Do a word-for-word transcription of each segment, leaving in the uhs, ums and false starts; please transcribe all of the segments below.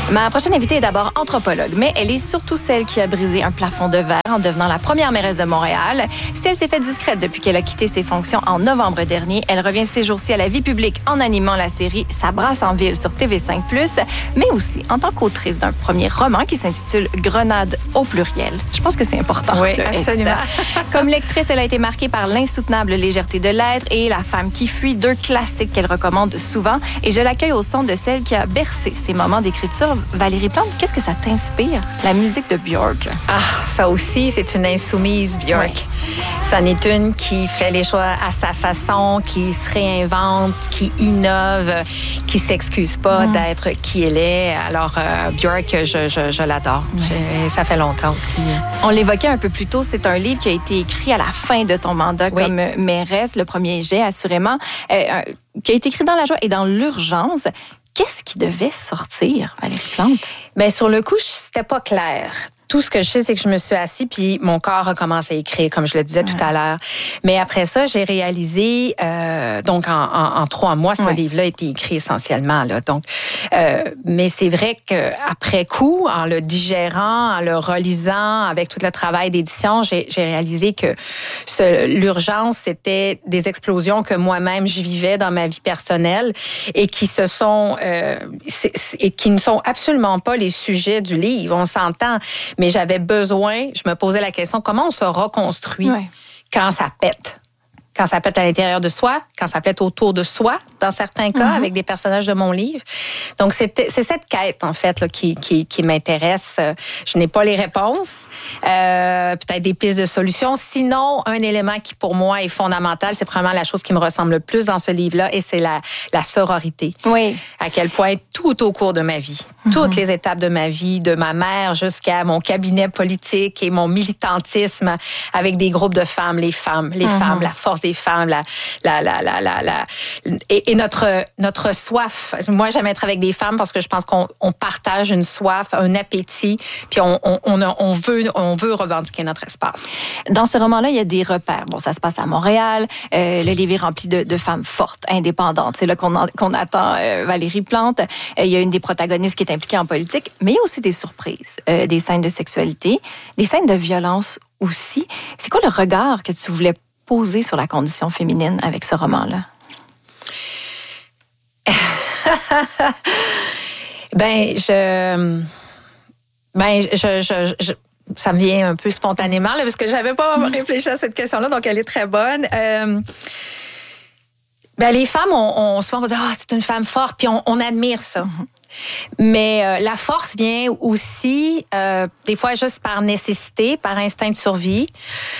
Ma prochaine invitée est d'abord anthropologue, mais elle est surtout celle qui a brisé un plafond de verre en devenant la première mairesse de Montréal. Si elle s'est faite discrète depuis qu'elle a quitté ses fonctions en novembre dernier, elle revient ces jours-ci à la vie publique en animant la série Ça brasse en ville sur T V cinq plus, mais aussi en tant qu'autrice d'un premier roman qui s'intitule Grenade au pluriel. Je pense que c'est important. Oui, absolument. Comme lectrice, elle a été marquée par l'insoutenable légèreté de l'être et La femme qui fuit, deux classiques qu'elle recommande souvent. Et je l'accueille au son de celle qui a bercé ses moments d'écriture. Valérie Plante, qu'est-ce que ça t'inspire, la musique de Björk? Ah, ça aussi, c'est une insoumise, Björk. Ouais. Ça en est une qui fait les choix à sa façon, qui se réinvente, qui innove, qui s'excuse pas mm. d'être qui elle est. Alors, euh, Björk, je, je, je l'adore. Ouais. Je, ça fait longtemps aussi. On l'évoquait un peu plus tôt, c'est un livre qui a été écrit à la fin de ton mandat oui. comme mairesse, le premier jet, assurément, euh, qui a été écrit dans la joie et dans l'urgence. Qu'est-ce qui devait sortir, Valérie Plante? Bien, sur le coup, c'était pas clair. Tout ce que je sais, c'est que je me suis assise puis mon corps a commencé à écrire, comme je le disais ouais. tout à l'heure. Mais après ça, j'ai réalisé, euh, donc en, en, en trois mois, ce ouais. livre-là a été écrit essentiellement. Là. Donc, euh, mais c'est vrai qu'après coup, en le digérant, en le relisant, avec tout le travail d'édition, j'ai, j'ai réalisé que ce, l'urgence, c'était des explosions que moi-même je vivais dans ma vie personnelle et qui se sont euh, et qui ne sont absolument pas les sujets du livre. On s'entend. Mais j'avais besoin, je me posais la question, comment on se reconstruit ouais. quand ça pète? Quand ça pète à l'intérieur de soi, quand ça pète autour de soi, dans certains cas, mm-hmm. avec des personnages de mon livre. Donc, c'est, c'est cette quête, en fait, là, qui, qui, qui m'intéresse. Je n'ai pas les réponses, euh, peut-être des pistes de solutions. Sinon, un élément qui, pour moi, est fondamental, c'est probablement la chose qui me ressemble le plus dans ce livre-là, et c'est la, la sororité. Oui. À quel point, tout au cours de ma vie, mm-hmm. toutes les étapes de ma vie, de ma mère jusqu'à mon cabinet politique et mon militantisme avec des groupes de femmes, les femmes, les mm-hmm. femmes, la force des femmes, la, la, la, la, la, la et, et notre, notre soif. Moi, j'aime être avec des femmes parce que je pense qu'on on partage une soif, un appétit, puis on, on, on, on, veut, on veut revendiquer notre espace. Dans ce roman-là, il y a des repères. Bon, ça se passe à Montréal. Euh, le livre est rempli de, de femmes fortes, indépendantes. C'est là qu'on, en, qu'on attend euh, Valérie Plante. Euh, il y a une des protagonistes qui est impliquée en politique, mais il y a aussi des surprises, euh, des scènes de sexualité, des scènes de violence aussi. C'est quoi le regard que tu voulais poser sur la condition féminine avec ce roman-là? ben, je... Ben, je... je, je ça me vient un peu spontanément, là, parce que j'avais pas réfléchi à cette question-là, donc elle est très bonne. Euh, ben, les femmes, on, on souvent va dire « Ah, c'est une femme forte », puis on, on admire ça. Mm-hmm. Mais euh, la force vient aussi, euh, des fois, juste par nécessité, par instinct de survie.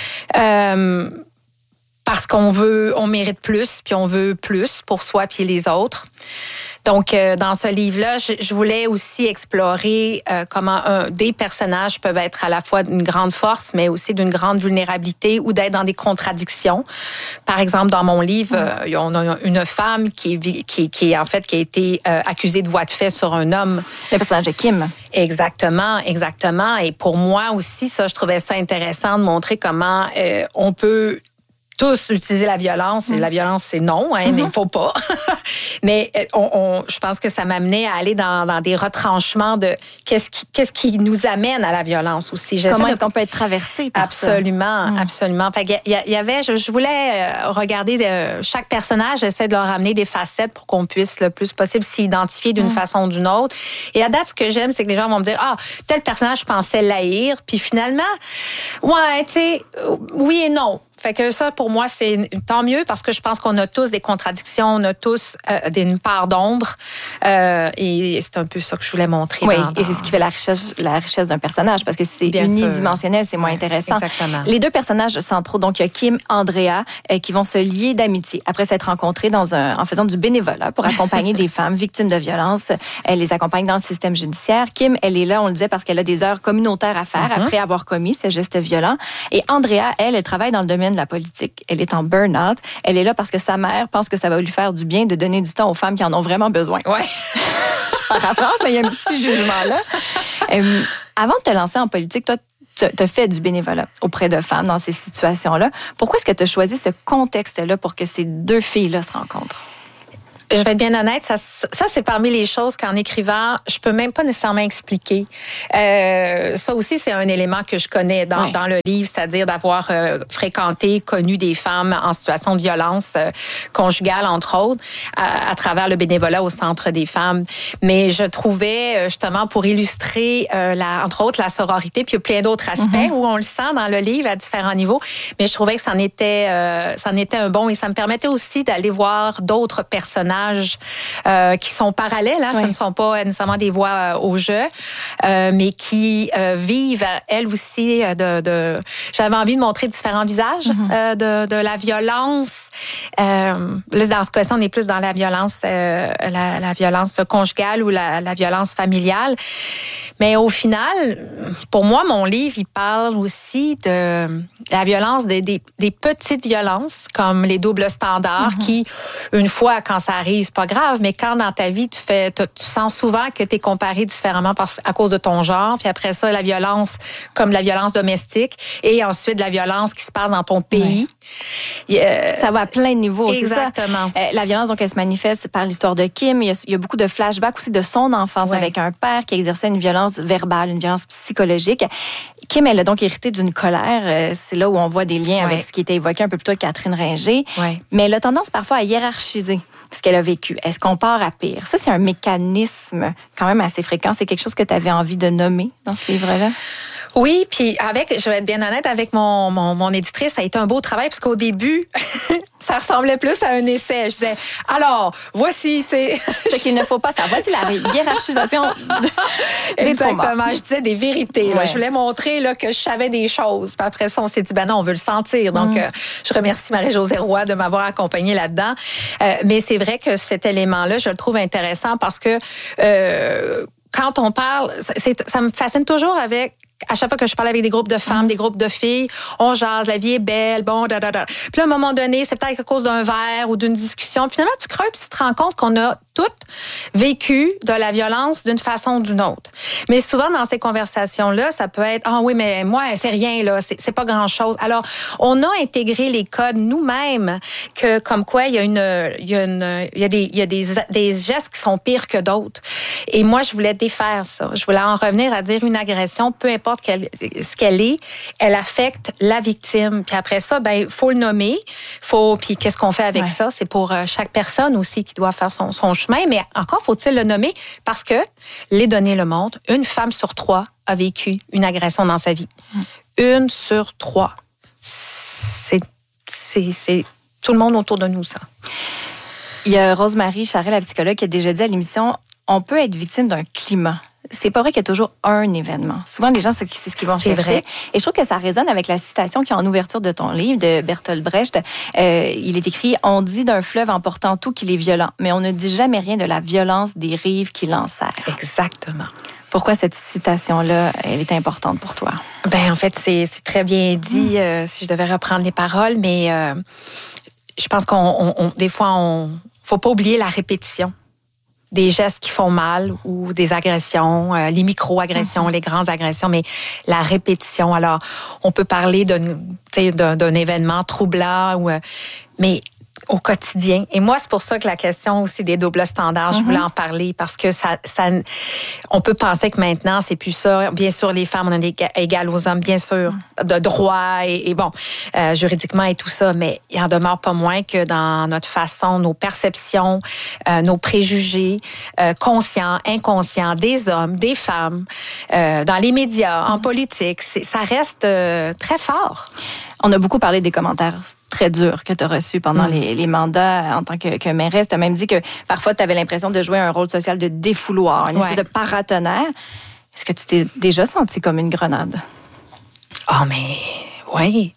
Euh, Parce qu'on veut, on mérite plus, puis on veut plus pour soi puis les autres. Donc, euh, dans ce livre-là, je, je voulais aussi explorer euh, comment un, des personnages peuvent être à la fois d'une grande force, mais aussi d'une grande vulnérabilité ou d'être dans des contradictions. Par exemple, dans mon livre, euh, on a une femme qui, qui, qui en fait, qui a été euh, accusée de voie de fait sur un homme. Le personnage de Kim. Exactement, exactement. Et pour moi aussi, ça, je trouvais ça intéressant de montrer comment euh, on peut tous utiliser la violence. Et la violence, c'est non, hein, mm-hmm. mais il ne faut pas. Mais on, on, je pense que ça m'amenait à aller dans, dans des retranchements de qu'est-ce qui, qu'est-ce qui nous amène à la violence aussi. J'essaie Comment de... est-ce qu'on peut être traversé par absolument, ça? Mm. Absolument. Fait qu'il y, y avait, je, je voulais regarder de, chaque personnage, j'essaie de leur amener des facettes pour qu'on puisse le plus possible s'identifier d'une mm. façon ou d'une autre. Et à date, ce que j'aime, c'est que les gens vont me dire, ah, tel personnage, je pensais l'haïr. Puis finalement, ouais, tu sais, oui et non. Fait que ça, pour moi, c'est tant mieux parce que je pense qu'on a tous des contradictions, on a tous euh, une part d'ombre. Euh, et c'est un peu ça que je voulais montrer. Oui, dans, et c'est ce qui fait la richesse, la richesse d'un personnage parce que c'est bien unidimensionnel, sûr. C'est moins intéressant. Exactement. Les deux personnages centraux, donc il y a Kim, Andrea, euh, qui vont se lier d'amitié après s'être rencontrés dans un, en faisant du bénévolat pour accompagner des femmes victimes de violences. Elle les accompagne dans le système judiciaire. Kim, elle est là, on le disait, parce qu'elle a des heures communautaires à faire mm-hmm. après avoir commis ce geste violent. Et Andrea, elle, elle travaille dans le domaine de la politique. Elle est en burn-out. Elle est là parce que sa mère pense que ça va lui faire du bien de donner du temps aux femmes qui en ont vraiment besoin. Ouais. Je paraphrase, mais il y a un petit jugement là. Euh, avant de te lancer en politique, toi, tu as fait du bénévolat auprès de femmes dans ces situations-là. Pourquoi est-ce que tu as choisi ce contexte-là pour que ces deux filles-là se rencontrent? Je vais être bien honnête, ça, ça c'est parmi les choses qu'en écrivant, je peux même pas nécessairement expliquer. Euh, ça aussi, c'est un élément que je connais dans, ouais. dans le livre, c'est-à-dire d'avoir euh, fréquenté, connu des femmes en situation de violence euh, conjugale, entre autres, à, à travers le bénévolat au Centre des femmes. Mais je trouvais, justement, pour illustrer, euh, la, entre autres, la sororité, puis il y a plein d'autres aspects mm-hmm. où on le sent dans le livre à différents niveaux, mais je trouvais que c'en était, euh, c'en était un bon et ça me permettait aussi d'aller voir d'autres personnages Euh, qui sont parallèles, hein, oui. ce ne sont pas nécessairement des voix euh, au jeu, euh, mais qui euh, vivent, elles aussi, de, de... J'avais envie de montrer différents visages mm-hmm. euh, de, de la violence. Euh, là, dans ce cas-ci, on est plus dans la violence, euh, la, la violence conjugale ou la, la violence familiale. Mais au final, pour moi, mon livre, il parle aussi de la violence, des, des, des petites violences, comme les doubles standards, mm-hmm. qui, une fois, quand ça arrive, c'est pas grave, mais quand dans ta vie, tu fais, tu sens souvent que tu es comparé différemment parce, à cause de ton genre, puis après ça, la violence, comme la violence domestique, et ensuite la violence qui se passe dans ton pays. Ouais. Euh, ça va à plein de niveaux, exactement. C'est ça. Euh, la violence, donc, elle se manifeste par l'histoire de Kim. Il y a, il y a beaucoup de flashbacks aussi de son enfance ouais. avec un père qui exerçait une violence verbale, une violence psychologique. Kim, elle a donc hérité d'une colère. C'est là où on voit des liens ouais. avec ce qui était évoqué un peu plus tôt avec Catherine Ringer. Ouais. Mais elle a tendance parfois à hiérarchiser ce qu'elle a vécu. Est-ce qu'on part à pire? Ça, c'est un mécanisme quand même assez fréquent. C'est quelque chose que tu avais envie de nommer dans ce livre-là? Oui, puis avec, je vais être bien honnête, avec mon, mon, mon éditrice, ça a été un beau travail, parce qu'au début, ça ressemblait plus à un essai. Je disais, alors, voici, tu sais... Ce qu'il ne faut pas faire. Voici la hiérarchisation de... Exactement. Je disais des vérités. Là. Ouais. Je voulais montrer là, que je savais des choses. Puis après ça, on s'est dit, ben non, on veut le sentir. Donc, mm. euh, je remercie Marie-Josée Roy de m'avoir accompagnée là-dedans. Euh, mais c'est vrai que cet élément-là, je le trouve intéressant parce que euh, quand on parle, c'est, ça me fascine toujours avec... À chaque fois que je parle avec des groupes de femmes, mmh. des groupes de filles, on jase, la vie est belle, bon, da, da, da. Puis là, à un moment donné, c'est peut-être à cause d'un verre ou d'une discussion. Puis finalement, tu creuses puis tu te rends compte qu'on a toutes vécu de la violence d'une façon ou d'une autre. Mais souvent, dans ces conversations-là, ça peut être « Ah oui, mais moi, c'est rien, là, c'est, c'est pas grand-chose. » Alors, on a intégré les codes nous-mêmes, que comme quoi, il y a, une, il y a, une, il y a, des, il y a des, des gestes qui sont pires que d'autres. Et moi, je voulais défaire ça. Je voulais en revenir à dire une agression, peu importe Qu'elle, ce qu'elle est, elle affecte la victime. Puis après ça, ben il faut le nommer. Faut, puis qu'est-ce qu'on fait avec ouais. ça? C'est pour chaque personne aussi qui doit faire son, son chemin. Mais encore faut-il le nommer parce que les données le montrent. Une femme sur trois a vécu une agression dans sa vie. Mmh. Une sur trois. C'est, c'est, c'est tout le monde autour de nous, ça. Il y a Rosemarie Charest, la psychologue, qui a déjà dit à l'émission, on peut être victime d'un climat. C'est pas vrai qu'il y a toujours un événement. Souvent, les gens, c'est ce qu'ils vont c'est chercher. Vrai. Et je trouve que ça résonne avec la citation qui est en ouverture de ton livre, de Bertolt Brecht. Euh, il est écrit « On dit d'un fleuve emportant tout qu'il est violent, mais on ne dit jamais rien de la violence des rives qui l'enserrent. » Exactement. Pourquoi cette citation-là, elle est importante pour toi? Ben en fait, c'est, c'est très bien dit, mmh. euh, si je devais reprendre les paroles, mais euh, je pense qu'on, on, on, des fois, on faut pas oublier la répétition. Des gestes qui font mal ou des agressions, euh, les micro-agressions, mm-hmm. les grandes agressions, mais la répétition. Alors, on peut parler d'un, d'un, d'un événement troublant, ou, euh, mais au quotidien. Et moi, c'est pour ça que la question aussi des doubles standards, mm-hmm. je voulais en parler parce que ça, ça, on peut penser que maintenant, c'est plus ça. Bien sûr, les femmes, on est égales aux hommes, bien sûr, de droit et, et bon, euh, juridiquement et tout ça, mais il en demeure pas moins que dans notre façon, nos perceptions, euh, nos préjugés, euh, conscients, inconscients, des hommes, des femmes, euh, dans les médias, en politique, c'est, ça reste euh, très fort. On a beaucoup parlé des commentaires très durs que tu as reçus pendant mmh. les, les mandats en tant que, que mairesse. Tu as même dit que parfois, tu avais l'impression de jouer un rôle social de défouloir, une ouais. espèce de paratonnerre. Est-ce que tu t'es déjà sentie comme une grenade? Ah, oh, mais oui.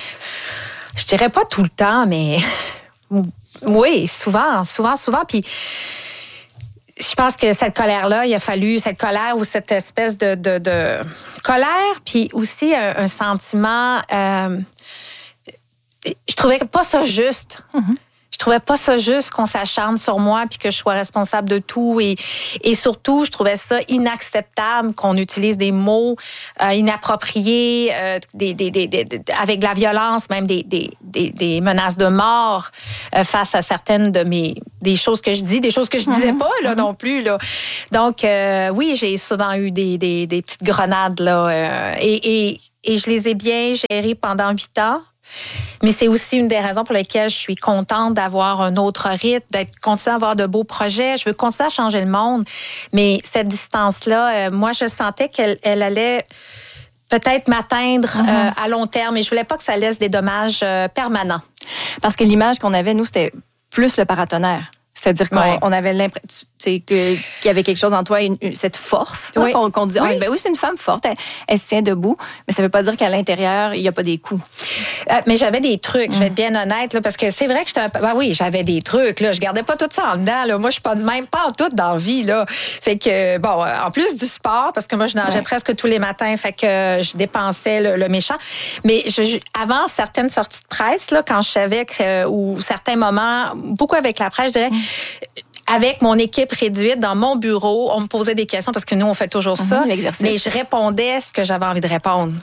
Je dirais pas tout le temps, mais oui, souvent, souvent, souvent. Puis je pense que cette colère-là, il a fallu cette colère ou cette espèce de, de, de colère, puis aussi un, un sentiment... Euh, je trouvais pas ça juste. Mm-hmm. Je trouvais pas ça juste qu'on s'acharne sur moi puis que je sois responsable de tout. Et, et surtout, je trouvais ça inacceptable qu'on utilise des mots euh, inappropriés, euh, des, des, des, des, avec de la violence, même des, des, des, des menaces de mort euh, face à certaines de mes des choses que je dis, des choses que je disais pas là, non plus. Là. Donc, euh, oui, j'ai souvent eu des, des, des petites grenades. Là, euh, et, et, et je les ai bien gérées pendant huit ans. Mais c'est aussi une des raisons pour lesquelles je suis contente d'avoir un autre rythme, d'être continuer à avoir de beaux projets. Je veux continuer à changer le monde. Mais cette distance-là, euh, moi, je sentais qu'elle elle allait peut-être m'atteindre mm-hmm. euh, à long terme. Et je voulais pas que ça laisse des dommages euh, permanents. Parce que l'image qu'on avait, nous, c'était plus le paratonnerre. C'est-à-dire qu'on ouais. on avait l'impression qu'il y avait quelque chose en toi, une, une, cette force, oui. qu'on, qu'on dit, oui. Oh, ben oui, c'est une femme forte, elle, elle se tient debout, mais ça ne veut pas dire qu'à l'intérieur, il n'y a pas des coups. Euh, mais j'avais des trucs, mm. je vais être bien honnête, là, parce que c'est vrai que j'étais un peu... Ben oui, j'avais des trucs, là, je gardais pas tout ça en dedans. Là. Moi, je suis pas de même, pas en tout dans la vie. Là. Fait que, bon, en plus du sport, parce que moi, je nageais ouais. presque tous les matins, fait que je dépensais le, le méchant. Mais je, avant certaines sorties de presse, là, quand je savais que, ou certains moments, beaucoup avec la presse, je dirais... Mm. Avec mon équipe réduite, dans mon bureau, on me posait des questions parce que nous, on fait toujours ça. Mmh, l'exercice. Mais je répondais ce que j'avais envie de répondre.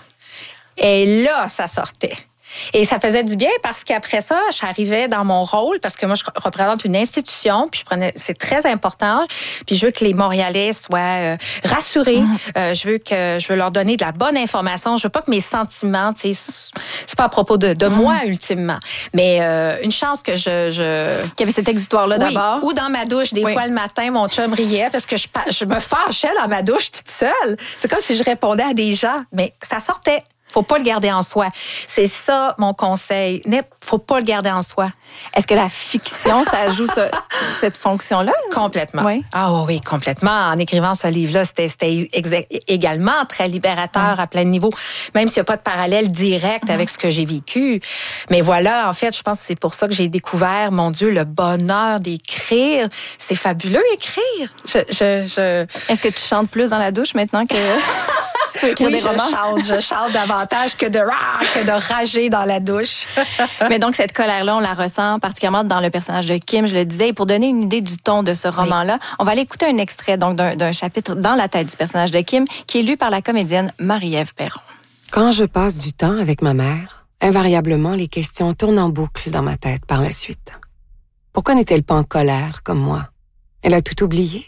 Et là, ça sortait. Et ça faisait du bien parce qu'après ça, j'arrivais dans mon rôle, parce que moi, je représente une institution, puis je prenais, c'est très important, puis je veux que les Montréalais soient euh, rassurés, mmh. euh, je veux que je veux leur donner de la bonne information, je veux pas que mes sentiments, tu sais, c'est pas à propos de, de mmh. moi, ultimement, mais euh, une chance que je... je... Qu'il y avait cet exutoire-là oui, d'abord. Ou dans ma douche, des oui. fois le matin, mon chum riait parce que je, je me fâchais dans ma douche toute seule. C'est comme si je répondais à des gens, mais ça sortait. Faut pas le garder en soi. C'est ça, mon conseil. Faut pas le garder en soi. Est-ce que la fiction, ça joue ce, cette fonction-là? Complètement. Oui. Ah oui, complètement. En écrivant ce livre-là, c'était, c'était exa- également très libérateur oui. à plein de niveaux, même s'il n'y a pas de parallèle direct oui. avec ce que j'ai vécu. Mais voilà, en fait, je pense que c'est pour ça que j'ai découvert, mon Dieu, le bonheur d'écrire. C'est fabuleux, écrire. Je, je, je... Est-ce que tu chantes plus dans la douche maintenant que... Tu peux écrire oui, des romans? je chante, je chante davantage que de, que de rager dans la douche. Mais donc, cette colère-là, on la ressent particulièrement dans le personnage de Kim, je le disais. Et pour donner une idée du ton de ce roman-là, oui. on va aller écouter un extrait donc, d'un, d'un chapitre dans la tête du personnage de Kim, qui est lu par la comédienne Marie-Ève Perron. Quand je passe du temps avec ma mère, invariablement, les questions tournent en boucle dans ma tête par la suite. Pourquoi n'est-elle pas en colère comme moi? Elle a tout oublié?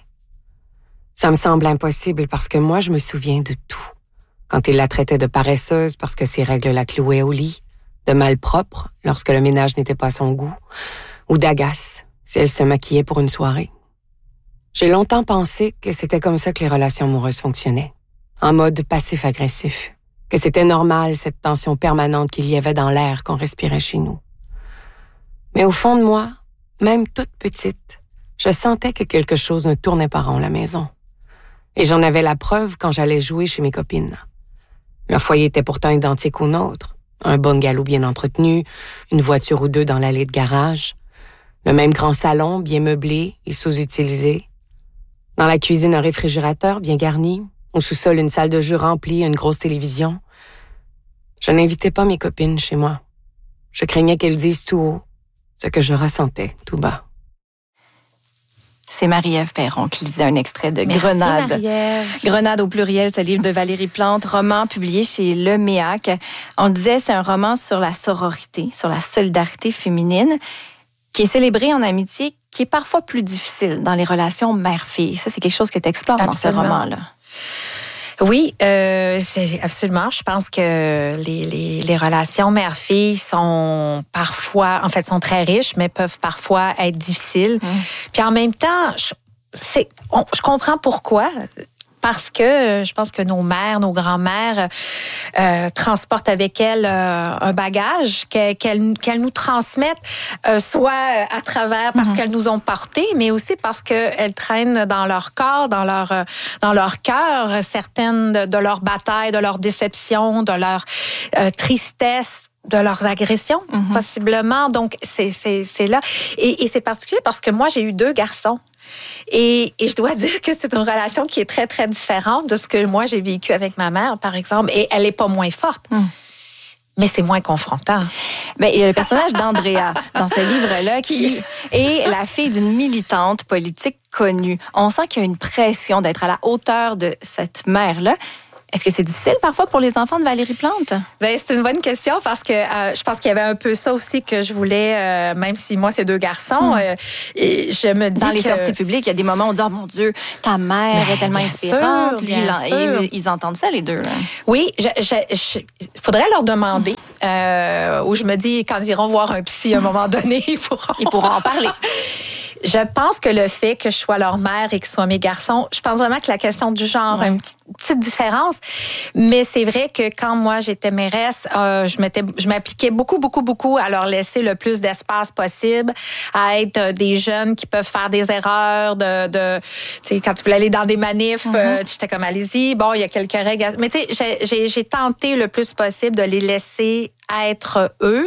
Ça me semble impossible parce que moi, je me souviens de tout. Quand il la traitait de paresseuse parce que ses règles la clouaient au lit, de malpropre lorsque le ménage n'était pas à son goût, ou d'agace si elle se maquillait pour une soirée. J'ai longtemps pensé que c'était comme ça que les relations amoureuses fonctionnaient, en mode passif-agressif, que c'était normal cette tension permanente qu'il y avait dans l'air qu'on respirait chez nous. Mais au fond de moi, même toute petite, je sentais que quelque chose ne tournait pas rond à la maison. Et j'en avais la preuve quand j'allais jouer chez mes copines. Leur foyer était pourtant identique au nôtre. Un bungalow bien entretenu, une voiture ou deux dans l'allée de garage, le même grand salon bien meublé et sous-utilisé. Dans la cuisine, un réfrigérateur bien garni, au sous-sol, une salle de jeu remplie, une grosse télévision. Je n'invitais pas mes copines chez moi. Je craignais qu'elles disent tout haut ce que je ressentais tout bas. C'est Marie-Ève Perron qui lisait un extrait de Merci, Grenade. Marie-Ève. Grenade au pluriel, ce livre de Valérie Plante, roman publié chez Le Méac. On disait, c'est un roman sur la sororité, sur la solidarité féminine, qui est célébrée en amitié, qui est parfois plus difficile dans les relations mère-fille. Ça, c'est quelque chose que tu explores dans ce roman-là. Oui, euh, c'est absolument. Je pense que les, les, les relations mère-fille sont parfois, en fait, sont très riches, mais peuvent parfois être difficiles. Mmh. Puis en même temps, je, c'est, on, je comprends pourquoi. Parce que je pense que nos mères, nos grands-mères euh, transportent avec elles euh, un bagage qu'elles, qu'elles, qu'elles nous transmettent, euh, soit à travers parce mm-hmm. qu'elles nous ont portés, mais aussi parce qu'elles traînent dans leur corps, dans leur euh, dans leur cœur, certaines de, de leurs batailles, de leurs déceptions, de leur euh, tristesse, de leurs agressions, mm-hmm. possiblement. Donc, c'est, c'est, c'est là. Et, et c'est particulier parce que moi, j'ai eu deux garçons. Et, et je dois dire que c'est une relation qui est très, très différente de ce que moi, j'ai vécu avec ma mère, par exemple. Et elle n'est pas moins forte. Mm. mais c'est moins confrontant. Bien, il y a le personnage d'Andrea dans ce livre-là qui est la fille d'une militante politique connue. On sent qu'il y a une pression d'être à la hauteur de cette mère-là. Est-ce que c'est difficile parfois pour les enfants de Valérie Plante? Bien, c'est une bonne question parce que euh, je pense qu'il y avait un peu ça aussi que je voulais, euh, même si moi, c'est deux garçons. Mm. Euh, et je me dis Dans les que... sorties publiques, il y a des moments où on dit « Oh mon Dieu, ta mère ben, est tellement inspirante. » Sûr, Lui, ils, ils entendent ça, les deux. Là. Oui, il faudrait leur demander. Euh, où je me dis, quand ils iront voir un psy à un moment donné, ils pourront, ils pourront en parler. Je pense que le fait que je sois leur mère et qu'ils soient mes garçons, je pense vraiment que la question du genre ouais. a une petite, petite différence. Mais c'est vrai que quand moi, j'étais mairesse, euh, je, m'étais, je m'appliquais beaucoup, beaucoup, beaucoup à leur laisser le plus d'espace possible, à être des jeunes qui peuvent faire des erreurs. De, de, tu sais, quand tu voulais aller dans des manifs, mm-hmm. euh, j'étais comme, allez-y. Bon, il y a quelques règles. Mais tu sais, j'ai, j'ai, j'ai tenté le plus possible de les laisser être eux.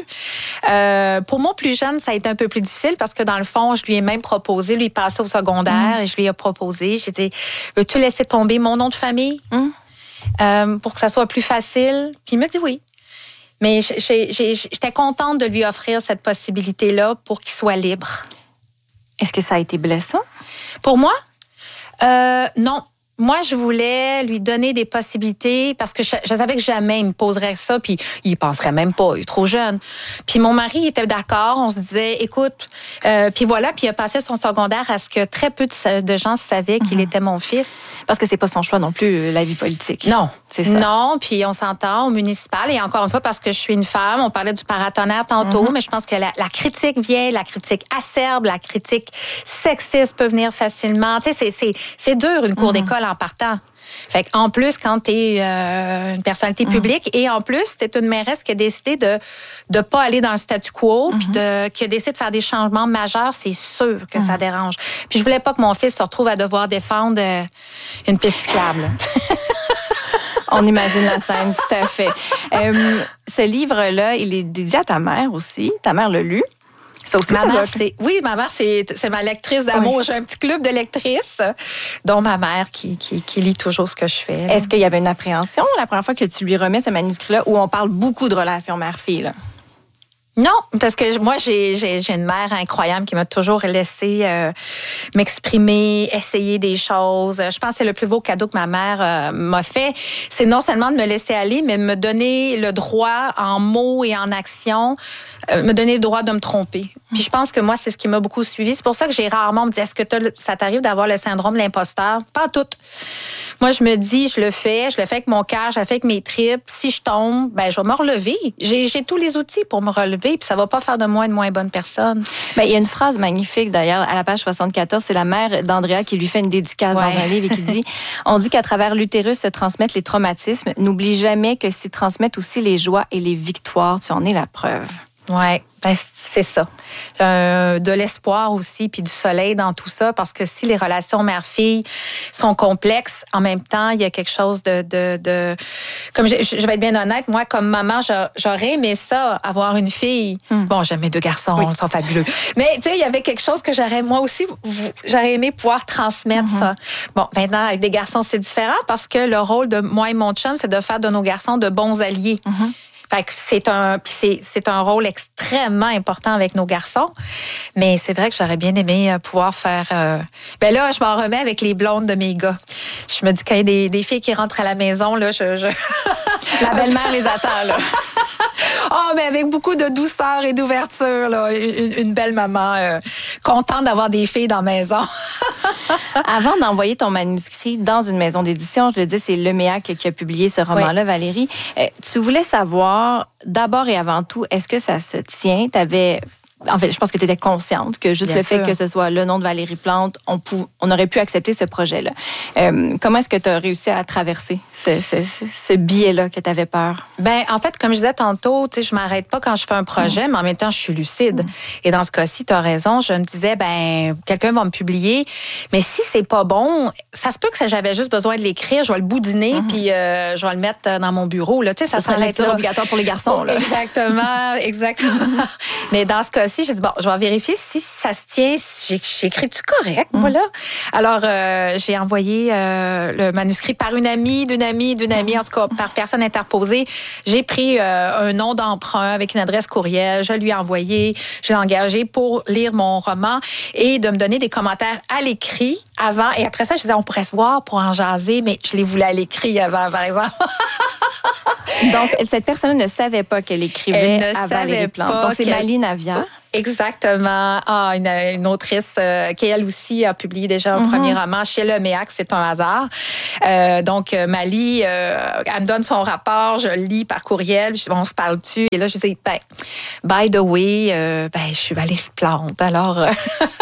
Euh, pour mon plus jeune, ça a été un peu plus difficile parce que dans le fond, je lui ai même proposé, lui, il passait au secondaire mmh. et je lui ai proposé. J'ai dit, veux-tu laisser tomber mon nom de famille mmh. euh, pour que ça soit plus facile? Puis il m'a dit oui. Mais j'ai, j'ai, j'étais contente de lui offrir cette possibilité-là pour qu'il soit libre. Est-ce que ça a été blessant? Pour moi? Euh, non. Moi, je voulais lui donner des possibilités parce que je, je savais que jamais il me poserait ça, puis il penserait même pas, il est trop jeune. Puis mon mari était d'accord, on se disait, écoute, euh, puis voilà, puis il a passé son secondaire à ce que très peu de, de gens savaient qu'il mm-hmm. était mon fils. Parce que c'est pas son choix non plus, la vie politique. Non, c'est ça. Non, puis on s'entend au municipal, et encore une fois, parce que je suis une femme, on parlait du paratonnerre tantôt, mm-hmm. mais je pense que la, la critique vient, la critique acerbe, la critique sexiste peut venir facilement. Tu sais, c'est, c'est, c'est dur, une cour mm-hmm. d'école en partant. Fait en plus, quand tu es euh, une personnalité publique mmh. et en plus, tu es une mairesse qui a décidé de ne pas aller dans le statu quo mmh. puis de, qui a décidé de faire des changements majeurs, c'est sûr que mmh. ça dérange. Puis je voulais pas que mon fils se retrouve à devoir défendre euh, une piste cyclable. On imagine la scène, tout à fait. Euh, ce livre-là, il est dédié à ta mère aussi. Ta mère l'a lu. Ça aussi, ma ça mère, c'est, oui, ma mère, c'est, c'est ma lectrice d'amour. Oui. J'ai un petit club de lectrices, dont ma mère qui, qui, qui lit toujours ce que je fais. Là. Est-ce qu'il y avait une appréhension la première fois que tu lui remets ce manuscrit-là où on parle beaucoup de relations mère-fille? Là? Non, parce que moi, j'ai, j'ai, j'ai une mère incroyable qui m'a toujours laissé euh, m'exprimer, essayer des choses. Je pense que c'est le plus beau cadeau que ma mère euh, m'a fait. C'est non seulement de me laisser aller, mais de me donner le droit en mots et en action, euh, me donner le droit de me tromper. Puis je pense que moi, c'est ce qui m'a beaucoup suivi. C'est pour ça que j'ai rarement me dit, est-ce que ça t'arrive d'avoir le syndrome de l'imposteur? Pas tout. Moi, je me dis, je le fais, je le fais avec mon cœur, je le fais avec mes tripes. Si je tombe, ben je vais me relever. J'ai, j'ai tous les outils pour me relever, puis ça va pas faire de moi une moins bonne personne. Ben, il y a une phrase magnifique, d'ailleurs, à la page soixante-quatorze, c'est la mère d'Andrea qui lui fait une dédicace ouais. dans un livre et qui dit, on dit qu'à travers l'utérus se transmettent les traumatismes. N'oublie jamais que s'y transmettent aussi les joies et les victoires. Tu en es la preuve. Oui, ben c'est ça. Euh, de l'espoir aussi, puis du soleil dans tout ça, parce que si les relations mère-fille sont complexes, en même temps, il y a quelque chose de... de, de comme je, je vais être bien honnête, moi, comme maman, j'aurais aimé ça, avoir une fille. Mm. Bon, j'aime mes deux garçons, oui. ils sont fabuleux. Mais tu sais, il y avait quelque chose que j'aurais, moi aussi, j'aurais aimé pouvoir transmettre mm-hmm. ça. Bon, maintenant, avec des garçons, c'est différent, parce que le rôle de moi et mon chum, c'est de faire de nos garçons de bons alliés. Mm-hmm. Fait que c'est un, c'est, c'est un rôle extrêmement important avec nos garçons. Mais c'est vrai que j'aurais bien aimé pouvoir faire... Euh... Ben là, je m'en remets avec les blondes de mes gars. Je me dis qu'il y a des, des filles qui rentrent à la maison, là, je... je... La belle-mère les attend, là. Oh, mais avec beaucoup de douceur et d'ouverture, là. Une, une belle maman euh, contente d'avoir des filles dans la maison. Avant d'envoyer ton manuscrit dans une maison d'édition, je le dis, c'est Leméac qui a publié ce roman-là, oui. Valérie. Euh, tu voulais savoir, d'abord et avant tout, est-ce que ça se tient? Tu avais... En fait, je pense que tu étais consciente que juste Bien le sûr. Fait que ce soit le nom de Valérie Plante, on, pou- on aurait pu accepter ce projet-là. Euh, comment est-ce que tu as réussi à traverser ce, ce, ce biais-là que tu avais peur? Ben, en fait, comme je disais tantôt, tu sais, je m'arrête pas quand je fais un projet, mmh. mais en même temps, je suis lucide. Mmh. Et dans ce cas-ci, tu as raison. Je me disais, ben, quelqu'un va me publier, mais si c'est pas bon, ça se peut que ça, j'avais juste besoin de l'écrire, je vais le boudiner, mmh. puis euh, je vais le mettre dans mon bureau. Là. Tu sais, ça, ça serait lecture obligatoire pour les garçons. Là. Exactement, exactement. Mais dans ce cas-ci, j'ai dit, bon, je vais vérifier si ça se tient, si j'écris-tu correct, mm. voilà. Alors, euh, j'ai envoyé euh, le manuscrit par une amie, d'une amie, ami, d'une amie, en tout cas par personne interposée. J'ai pris euh, un nom d'emprunt avec une adresse courriel. Je lui ai envoyé, je l'ai engagé pour lire mon roman et de me donner des commentaires à l'écrit avant. Et après ça, je disais, on pourrait se voir pour en jaser, mais je les voulais à l'écrit avant, par exemple. Donc, cette personne ne savait pas qu'elle écrivait Elle ne à Valérie Plante. pas Donc, c'est qu'elle... Mali Navia. Exactement. Ah, une, une autrice euh, qui, elle aussi, a publié déjà un mm-hmm. premier roman chez Le Méac, c'est un hasard. Euh, donc, Mali, euh, elle me donne son rapport, je le lis par courriel, je dis, bon, on se parle-tu? Et là, je dis, ben, by the way, euh, ben, je suis Valérie Plante. Alors... Euh...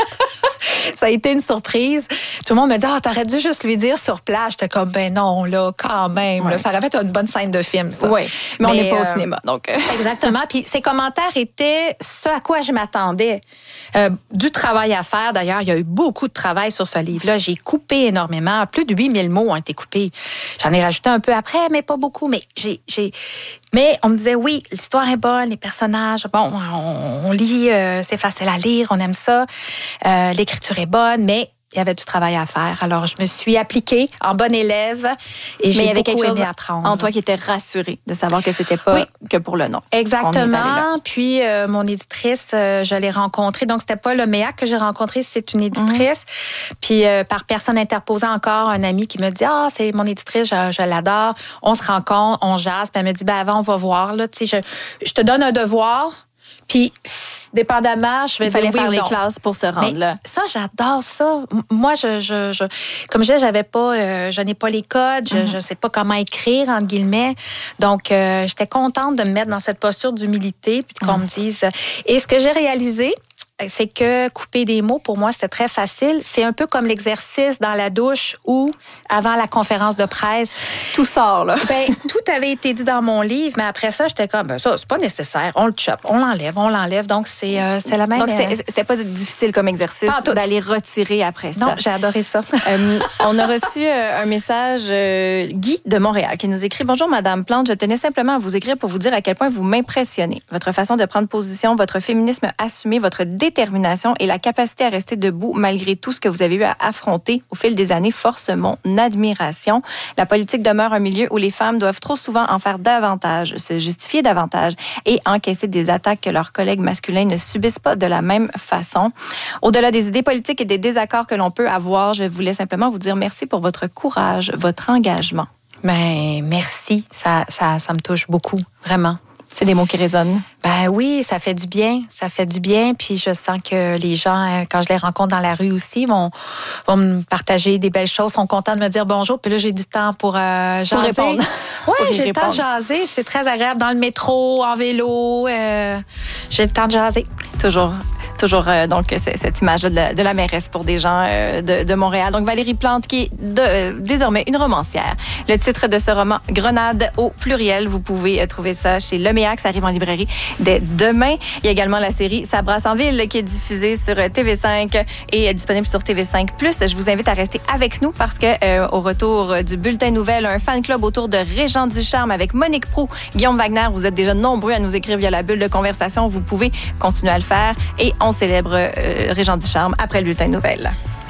Ça a été une surprise. Tout le monde me dit, ah, oh, t'aurais dû juste lui dire sur place. J'étais comme, ben non, là, quand même. Ouais. Là, ça aurait fait une bonne scène de film, ça. Oui, mais, mais on n'est pas euh, au cinéma, donc. Exactement. Puis ces commentaires étaient ce à quoi je m'attendais. Euh, du travail à faire. D'ailleurs, il y a eu beaucoup de travail sur ce livre-là. J'ai coupé énormément. Plus de huit mille mots ont été coupés. J'en ai rajouté un peu après, mais pas beaucoup. Mais j'ai... j'ai... Mais on me disait, oui, l'histoire est bonne, les personnages, bon, on, on lit, euh, c'est facile à lire, on aime ça. Euh, l'écriture est bonne, mais il y avait du travail à faire. Alors, je me suis appliquée en bonne élève et mais j'ai il y avait beaucoup quelque chose aimé apprendre. En toi qui était rassurée de savoir que c'était pas oui. que pour le nom. Exactement. Puis, euh, mon éditrice, euh, je l'ai rencontrée. Donc, c'était pas le Méac que j'ai rencontré, c'est une éditrice. Mm-hmm. Puis, euh, par personne interposée encore, un ami qui me dit, ah, c'est mon éditrice, je, je l'adore. On se rencontre, on jase. Puis, elle me dit, ben avant, on va voir. Là, tu sais, je, je te donne un devoir. Puis, dépendamment, je vais Il fallait dire oui faire ou les non. classes pour se rendre Mais là. Ça, j'adore ça. Moi, je, je, je comme je disais, j'avais pas, euh, je n'ai pas les codes, je, mm-hmm. je sais pas comment écrire entre guillemets. Donc, euh, j'étais contente de me mettre dans cette posture d'humilité, puis qu'on mm-hmm. me dise. Et ce que j'ai réalisé, c'est que couper des mots, pour moi, c'était très facile. C'est un peu comme l'exercice dans la douche ou avant la conférence de presse. Tout sort, là. Ben, tout avait été dit dans mon livre, mais après ça, j'étais comme, ben, ça, c'est pas nécessaire. On le chope, on l'enlève, on l'enlève. Donc, c'est, euh, c'est la même... Donc, c'était, c'était pas difficile comme exercice d'aller retirer après ça. Non, j'ai adoré ça. euh, on a reçu euh, un message, euh, Guy de Montréal, qui nous écrit « Bonjour, Madame Plante, je tenais simplement à vous écrire pour vous dire à quel point vous m'impressionnez. Votre façon de prendre position, votre féminisme assumé, votre détermination et la capacité à rester debout malgré tout ce que vous avez eu à affronter au fil des années force mon admiration. La politique demeure un milieu où les femmes doivent trop souvent en faire davantage, se justifier davantage et encaisser des attaques que leurs collègues masculins ne subissent pas de la même façon. Au-delà des idées politiques et des désaccords que l'on peut avoir, je voulais simplement vous dire merci pour votre courage, votre engagement. » Ben, merci. Ça, ça, ça me touche beaucoup, vraiment. C'est des mots qui résonnent. Ben oui, ça fait du bien, ça fait du bien. Puis je sens que les gens, quand je les rencontre dans la rue aussi, vont, vont me partager des belles choses, sont contents de me dire bonjour. Puis là, j'ai du temps pour euh, jaser. Pour répondre. Oui, j'ai le temps de jaser. C'est très agréable dans le métro, en vélo. Euh, j'ai le temps de jaser. Toujours. Toujours euh, donc cette image de la, de la mairesse pour des gens euh, de, de Montréal. Donc Valérie Plante qui est de, euh, désormais une romancière. Le titre de ce roman, Grenade au pluriel. Vous pouvez euh, trouver ça chez Le Méac. Ça arrive en librairie dès demain. Il y a également la série Ça brasse en ville qui est diffusée sur T V cinq et est disponible sur T V cinq plus. Je vous invite à rester avec nous parce que euh, au retour du bulletin nouvelle, un fan club autour de Régent Ducharme avec Monique Proulx, Guillaume Wagner. Vous êtes déjà nombreux à nous écrire via la bulle de conversation. Vous pouvez continuer à le faire et on célèbre euh, Régent Ducharme après le bulletin de nouvelles.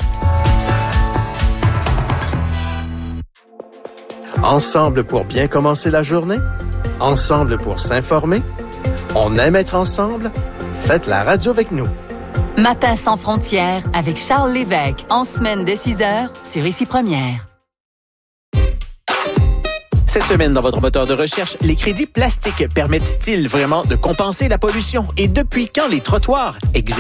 Ensemble pour bien commencer la journée? Ensemble pour s'informer? On aime être ensemble? Faites la radio avec nous. Matin sans frontières avec Charles Lévesque, en semaine de six heures sur Ici Première. Cette semaine, dans votre moteur de recherche, les crédits plastiques permettent-ils vraiment de compenser la pollution? Et depuis quand les trottoirs existent?